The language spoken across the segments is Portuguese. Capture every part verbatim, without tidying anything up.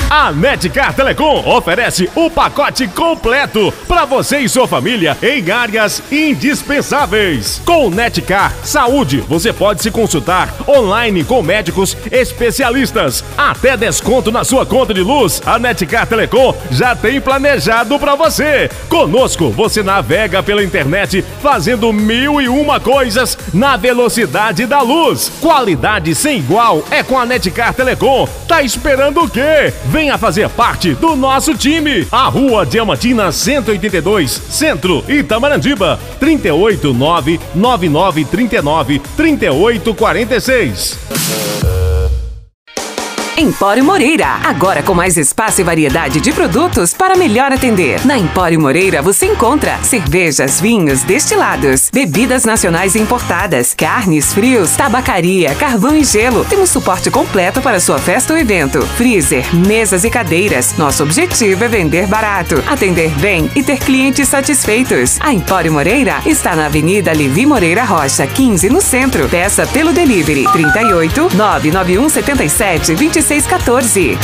A Netcar Telecom oferece o pacote completo para você e sua família em áreas indispensáveis. Com Netcar Saúde, você pode se consultar online com médicos especialistas. Até desconto na sua conta de luz, a Netcar Telecom já tem planejado para você. Conosco, você navega pela internet fazendo mil e uma coisas na velocidade da luz. Qualidade sem igual é com a Netcar Telecom. Tá esperando o quê? Venha fazer parte do nosso time. A Rua Diamantina cento e oitenta e dois, Centro, Itamarandiba. trinta e oito, nove nove nove, trinta e nove, trinta e oito, quarenta e seis. Empório Moreira, agora com mais espaço e variedade de produtos para melhor atender. Na Empório Moreira você encontra cervejas, vinhos, destilados, bebidas nacionais e importadas, carnes, frios, tabacaria, carvão e gelo. Temos suporte completo para sua festa ou evento, freezer, mesas e cadeiras. Nosso objetivo é vender barato, atender bem e ter clientes satisfeitos. A Empório Moreira está na Avenida Levi Moreira Rocha, quinze, no centro. Peça pelo delivery trinta e oito, nove nove um sete sete, vinte e seis quatorze.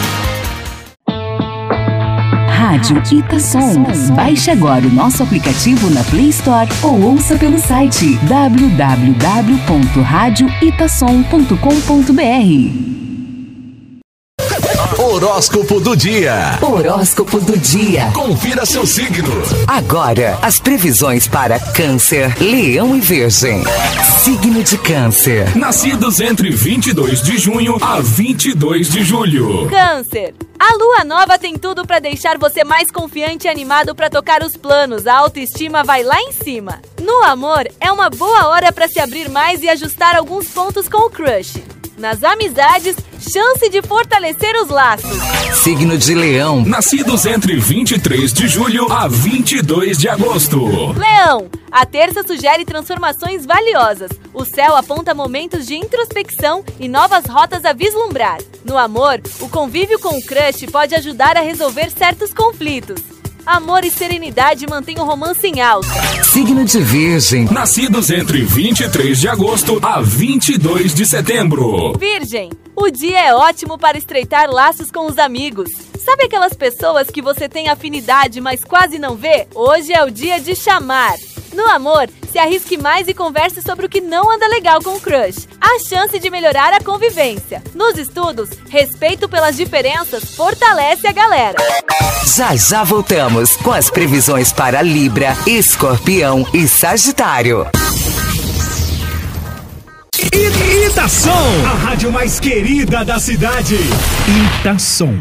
Rádio Itasom. Baixe agora o nosso aplicativo na Play Store ou ouça pelo site w w w ponto rádio itasom ponto com ponto b r. Horóscopo do dia. Horóscopo do dia. Confira seu signo. Agora, as previsões para Câncer, Leão e Virgem. Signo de Câncer. Nascidos entre vinte e dois de junho a vinte e dois de julho. Câncer. A lua nova tem tudo para deixar você mais confiante e animado para tocar os planos. A autoestima vai lá em cima. No amor, é uma boa hora para se abrir mais e ajustar alguns pontos com o crush. Nas amizades, chance de fortalecer os laços. Signo de Leão. Nascidos entre vinte e três de julho a vinte e dois de agosto. Leão, a terça sugere transformações valiosas. O céu aponta momentos de introspecção e novas rotas a vislumbrar. No amor, o convívio com o crush pode ajudar a resolver certos conflitos. Amor e serenidade mantêm o romance em alta. Signo de Virgem. Nascidos entre vinte e três de agosto a vinte e dois de setembro. Virgem, o dia é ótimo para estreitar laços com os amigos. Sabe aquelas pessoas que você tem afinidade, mas quase não vê? Hoje é o dia de chamar. No amor, se arrisque mais e converse sobre o que não anda legal com o crush. Há chance de melhorar a convivência. Nos estudos, respeito pelas diferenças fortalece a galera. Já já voltamos com as previsões para Libra, Escorpião e Sagitário. Itasom, a rádio mais querida da cidade. Itasom.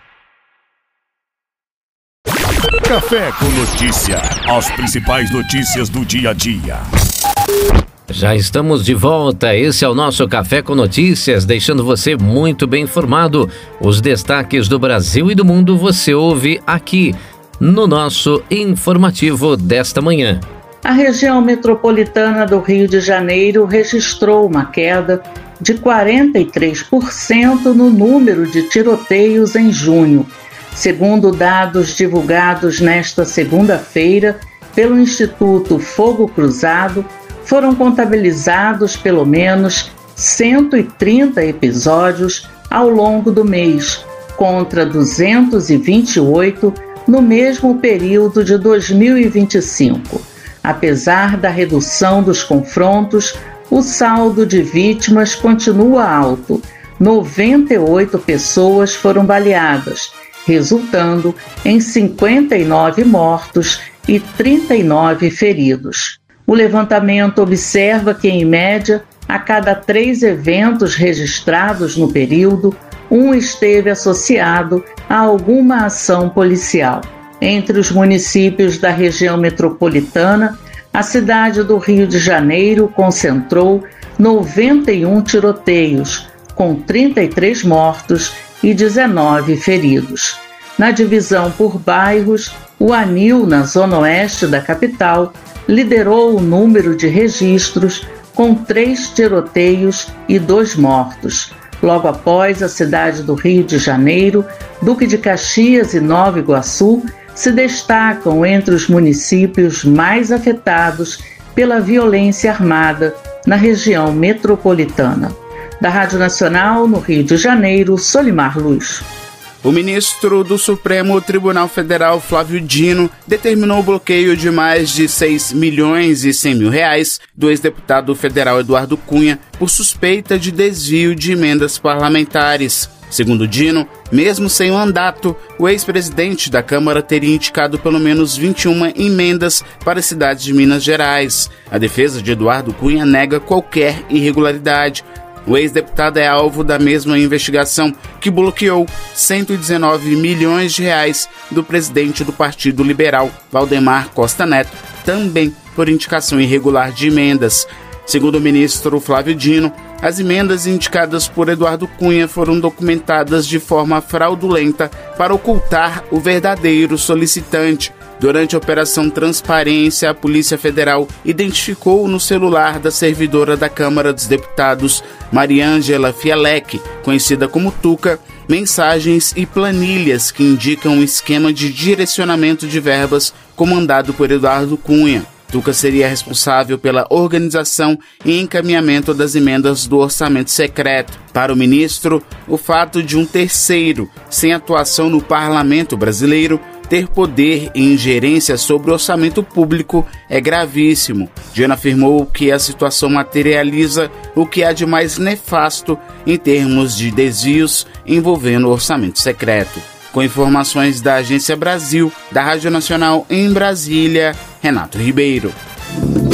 Café com Notícia. As principais notícias do dia a dia. Já estamos de volta. Esse é o nosso Café com Notícias, deixando você muito bem informado. Os destaques do Brasil e do mundo você ouve aqui no nosso informativo desta manhã. A região metropolitana do Rio de Janeiro registrou uma queda de quarenta e três por cento no número de tiroteios em junho. Segundo dados divulgados nesta segunda-feira pelo Instituto Fogo Cruzado, foram contabilizados pelo menos cento e trinta episódios ao longo do mês, contra duzentos e vinte e oito no mesmo período de dois mil e vinte e cinco. Apesar da redução dos confrontos, o saldo de vítimas continua alto. noventa e oito pessoas foram baleadas, resultando em cinquenta e nove mortos e trinta e nove feridos. O levantamento observa que, em média, a cada três eventos registrados no período, um esteve associado a alguma ação policial. Entre os municípios da região metropolitana, a cidade do Rio de Janeiro concentrou noventa e um tiroteios, com trinta e três mortos e dezenove feridos. Na divisão por bairros, o Anil, na zona oeste da capital, liderou o número de registros, com três tiroteios e dois mortos. Logo após, a cidade do Rio de Janeiro, Duque de Caxias e Nova Iguaçu se destacam entre os municípios mais afetados pela violência armada na região metropolitana. Da Rádio Nacional, no Rio de Janeiro, Solimar Luz. O ministro do Supremo Tribunal Federal, Flávio Dino, determinou o bloqueio de mais de seis milhões e cem mil reais do ex-deputado federal Eduardo Cunha por suspeita de desvio de emendas parlamentares. Segundo Dino, mesmo sem mandato, o ex-presidente da Câmara teria indicado pelo menos vinte e uma emendas para as cidades de Minas Gerais. A defesa de Eduardo Cunha nega qualquer irregularidade. O ex-deputado é alvo da mesma investigação que bloqueou cento e dezenove milhões de reais do presidente do Partido Liberal, Valdemar Costa Neto, também por indicação irregular de emendas. Segundo o ministro Flávio Dino, as emendas indicadas por Eduardo Cunha foram documentadas de forma fraudulenta para ocultar o verdadeiro solicitante. Durante a Operação Transparência, a Polícia Federal identificou no celular da servidora da Câmara dos Deputados, Mariângela Fialec, conhecida como Tuca, mensagens e planilhas que indicam um esquema de direcionamento de verbas comandado por Eduardo Cunha. Tuca seria responsável pela organização e encaminhamento das emendas do orçamento secreto. Para o ministro, o fato de um terceiro, sem atuação no parlamento brasileiro, ter poder e ingerência sobre o orçamento público é gravíssimo. Dino afirmou que a situação materializa o que há de mais nefasto em termos de desvios envolvendo o orçamento secreto. Com informações da Agência Brasil, da Rádio Nacional em Brasília, Renato Ribeiro.